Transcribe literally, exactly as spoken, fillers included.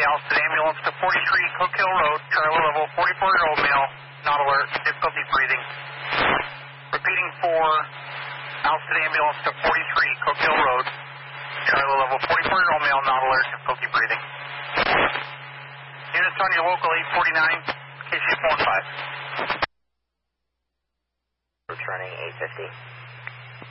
the Alston ambulance to forty-three Cook Hill Road, Charlie level, forty-four-year-old male, not alert, difficulty breathing. Repeating for Alston ambulance to forty-three Cook Hill Road, Charlie level, forty-four-year-old male, not alert, difficulty breathing. Units on your local eight forty-nine, K C four one five. Returning eight fifty.